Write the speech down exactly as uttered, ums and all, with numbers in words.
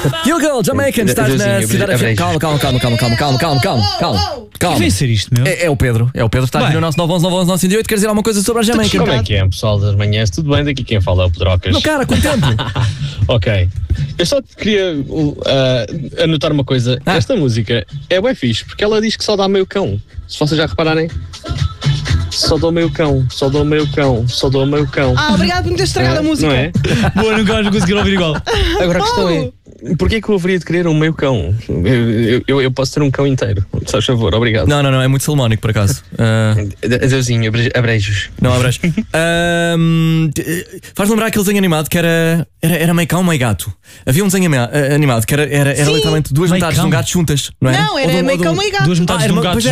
You Girl, Jamaican, estás na cidade F M. Calma, calma, calma, calma, calma, calma, calma, calma, calma. Calma. Vai ser isto, meu? É, é o Pedro, é o Pedro, está aqui no nosso nove um um nove um um nove um oito. Quer dizer alguma coisa sobre a Jamaica? Como é que é, pessoal das manhãs? Tudo bem? Daqui quem fala é o Pedrocas. Não, cara, com tempo. Ok. Eu só queria uh, anotar uma coisa. Ah. Esta música é bué fixe, porque ela diz que só dá meio cão. Se vocês já repararem. Só dou meio cão, só dou meio cão, só dou meio cão. Ah, obrigado por me ter estragado é, a música. Não é? Boa, nunca vais conseguir ouvir igual. Agora a questão é, porquê que eu haveria de querer um meio cão? Eu, eu, eu posso ter um cão inteiro, se faz favor, obrigado. Não, não, não, é muito salmónico por acaso. Uh... Adeusinho, abreijos. Não, abreijos. um, faz lembrar aquele desenho animado que era, era, era meio cão, meio gato. Havia um desenho animado que era, era, era literalmente duas meio metades cão. de um gato juntas, não é? Não, era meio cão, meio gato. Duas metades ah, de um gato.